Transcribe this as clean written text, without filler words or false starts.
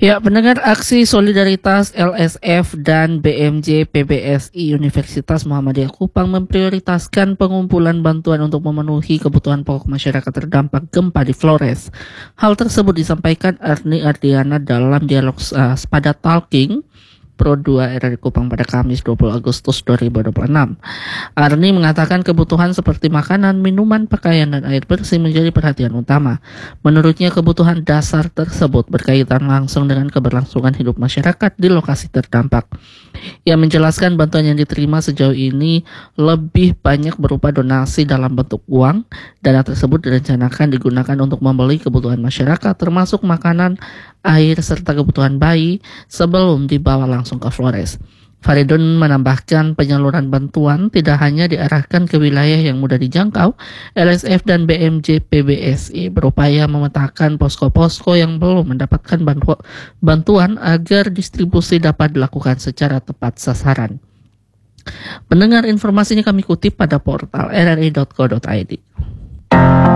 Ya, pendengar aksi solidaritas LSF dan BMJ PBSI Universitas Muhammadiyah Kupang memprioritaskan pengumpulan bantuan untuk memenuhi kebutuhan pokok masyarakat terdampak gempa di Flores. Hal tersebut disampaikan Arni Ardiana dalam dialog Spada Talking Pro 2 RRI Kupang pada Kamis 20 Agustus 2026. Arni mengatakan kebutuhan seperti makanan, minuman, pakaian, dan air bersih menjadi perhatian utama. Menurutnya kebutuhan dasar tersebut berkaitan langsung dengan keberlangsungan hidup masyarakat di lokasi terdampak. Ia menjelaskan bantuan yang diterima sejauh ini lebih banyak berupa donasi dalam bentuk uang. Dana tersebut direncanakan digunakan untuk membeli kebutuhan masyarakat termasuk makanan, air, serta kebutuhan bayi sebelum dibawa langsung ke Flores. Faridun menambahkan penyaluran bantuan tidak hanya diarahkan ke wilayah yang mudah dijangkau. LSF dan BMJ PBSI berupaya memetakan posko-posko yang belum mendapatkan bantuan agar distribusi dapat dilakukan secara tepat sasaran. Pendengar, informasinya kami kutip pada portal rri.co.id.